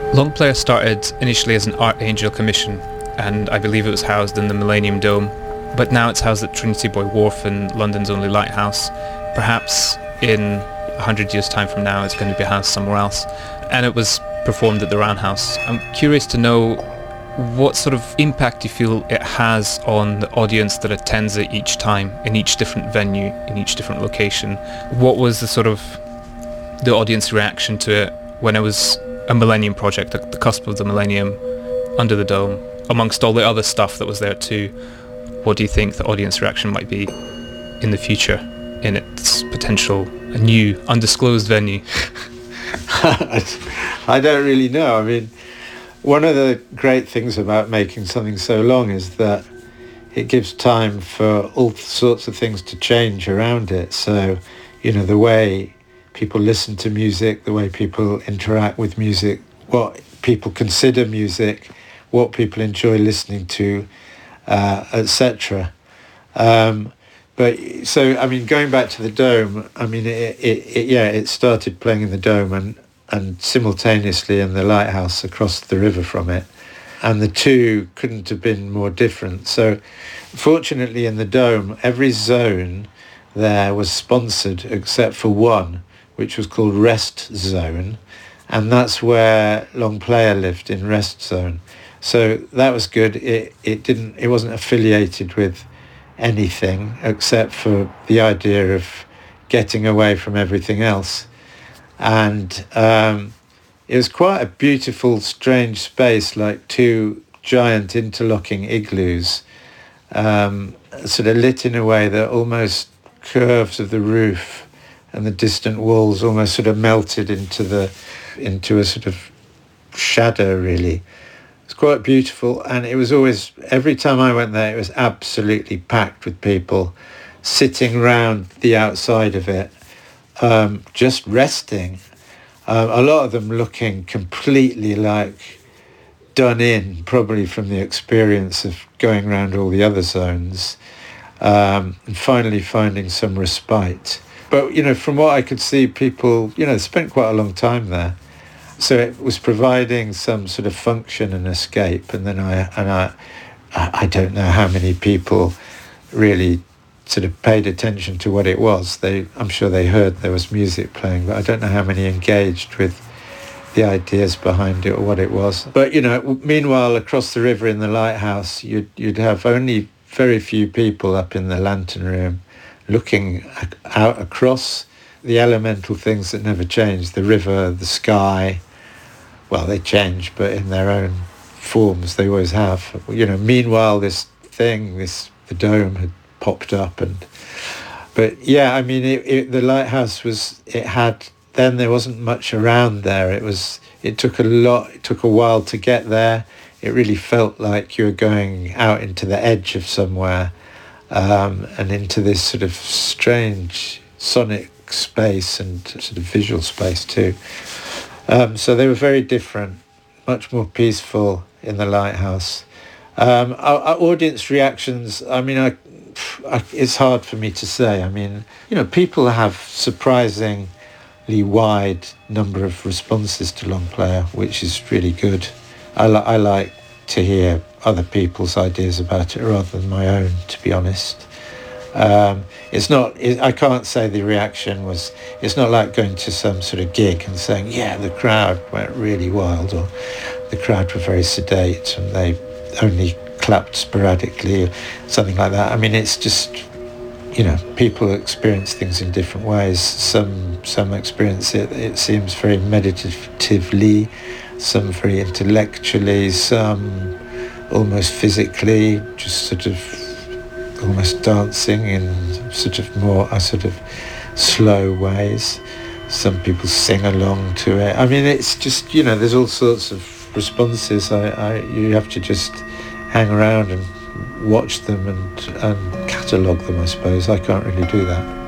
Longplayer started initially as an Art Angel commission, and I believe it was housed in the Millennium Dome, but now it's housed at Trinity Buoy Wharf in London's only lighthouse. Perhaps in 100 years' time from now it's going to be housed somewhere else. And it was performed at the Roundhouse. I'm curious to know what sort of impact you feel it has on the audience that attends it each time, in each different venue, in each different location. What was the audience reaction to it when it was a Millennium project, at the cusp of the Millennium, under the dome, amongst all the other stuff that was there too? What do you think the audience reaction might be in the future, in its potential a new, undisclosed venue? I don't really know. I mean, one of the great things about making something so long is that it gives time for all sorts of things to change around it. So, the way people listen to music, the way people interact with music, what people consider music, what people enjoy listening to, etc. But so, I mean, going back to the Dome, I mean, it started playing in the Dome and simultaneously in the lighthouse across the river from it. And the two couldn't have been more different. So fortunately in the Dome, every zone there was sponsored except for one, which was called Rest Zone. And that's where Longplayer lived, in Rest Zone. So that was good. It wasn't affiliated with anything except for the idea of getting away from everything else. And it was quite a beautiful, strange space, like two giant interlocking igloos, sort of lit in a way that almost curves of the roof and the distant walls almost sort of melted into a sort of shadow, really. It's quite beautiful, and it was always, every time I went there, it was absolutely packed with people sitting round the outside of it, just resting. A lot of them looking completely like done in, probably from the experience of going around all the other zones, and finally finding some respite. But, from what I could see, people, spent quite a long time there. So it was providing some sort of function and escape. And then I don't know how many people really sort of paid attention to what it was. I'm sure they heard there was music playing, but I don't know how many engaged with the ideas behind it or what it was. But, meanwhile, across the river in the lighthouse, you'd have only very few people up in the lantern room looking out across the elemental things that never change, the river, the sky. Well, they change, but in their own forms they always have. Meanwhile, the Dome had popped up. But yeah, I mean, the lighthouse then there wasn't much around there. It took a while to get there. It really felt like you were going out into the edge of somewhere, and into this sort of strange sonic space and sort of visual space too. So they were very different, much more peaceful in the lighthouse. Our audience reactions, I mean, it's hard for me to say. I mean, people have surprisingly wide number of responses to Longplayer, which is really good. I like to hear other people's ideas about it rather than my own, to be honest. I can't say the reaction was, it's not like going to some sort of gig and saying, yeah, the crowd went really wild, or the crowd were very sedate and they only clapped sporadically, or something like that. I mean, it's just, people experience things in different ways. Some experience it seems very meditatively, some very intellectually, some almost physically, just sort of almost dancing in sort of slow ways. Some people sing along to it. I mean, it's just, there's all sorts of responses. You have to just hang around and watch them and catalogue them, I suppose. I can't really do that.